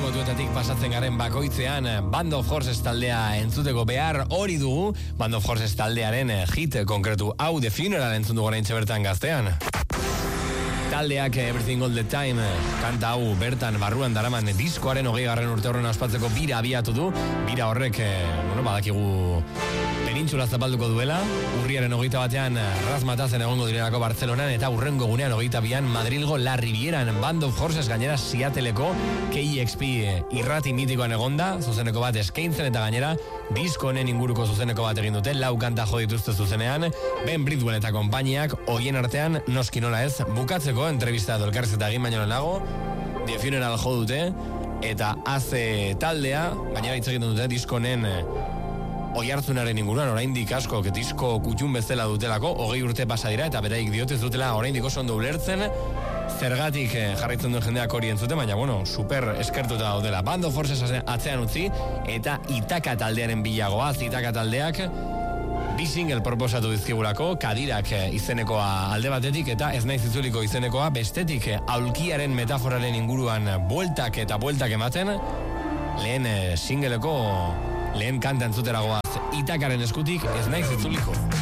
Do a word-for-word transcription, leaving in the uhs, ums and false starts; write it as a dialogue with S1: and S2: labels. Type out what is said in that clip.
S1: botuetatik pasatzen garen bakoitzean Band of Horses taldea entzuteko behar hori dugu. Band of Horses taldearen hit konkretu hau The Funeral entzun dugu oraintxe bertan Gaztean. Taldeak Everything All The Time kanta hau bertan barruan daraman diskoaren hogei garren urte horren ospatzeko bira abiatu du. Bira horrek, bueno, badakigu penintxula zapalduko duela. Urriaren hogeita batean Razmatazen egongo direlako Bartzelonan eta urrengo gunean hogeita bian Madrilgo La Rivieran. Band of Horses gainera Seattleko K X P irrati mitikoan egonda, zuzeneko bat eskaintzen eta gainera disko honen inguruko zuzeneko bat egin dute, lau kanta jo dituzte zuzenean, Ben Bridwell eta konpainiak, hoien artean noski nola ez, bukatzeko entrevista edo elkarrizketa egin baino lehenago, The Funeral jo dute, eta haze taldea, gainera hitz egiten dute disko honen oihartzunaren inguruan, oraindik asko disko kutxun bezala dutelako, hogei urte pasa dira eta beraik diote zutela oraindik oso ondo ulertzen zergatik jarraitzen duen jendeak hori entzute, baina bueno, super eskertuta daudela. Band of Horses atzean utzi eta Itaka taldearen bilagoaz, Itaka taldeak bi single proposatu dizkigulako, Kadirak izenekoa alde batetik eta Ez naiz itzuliko izenekoa bestetik, aulkiaren metaforaren inguruan bueltak eta bueltak ematen, lehen singleko lehen kanta entzutera goaz, Itakaren eskutik Ez naiz itzuliko.